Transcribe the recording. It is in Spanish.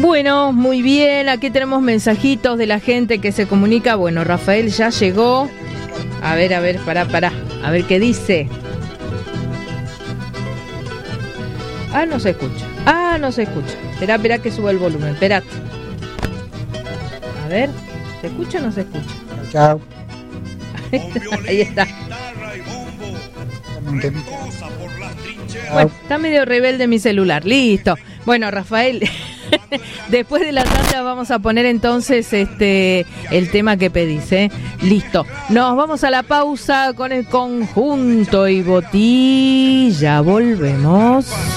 Bueno, muy bien, aquí tenemos mensajitos de la gente que se comunica. Bueno, Rafael ya llegó. A ver, pará. A ver qué dice. No se escucha. Esperá que suba el volumen. Esperate. A ver, ¿se escucha o no se escucha? Chao. Ahí está. Bueno, está medio rebelde mi celular. Listo. Bueno, Rafael, después de la tanda vamos a poner entonces el tema que pedís, ¿eh? Listo. Nos vamos a la pausa con el conjunto y botilla. Volvemos.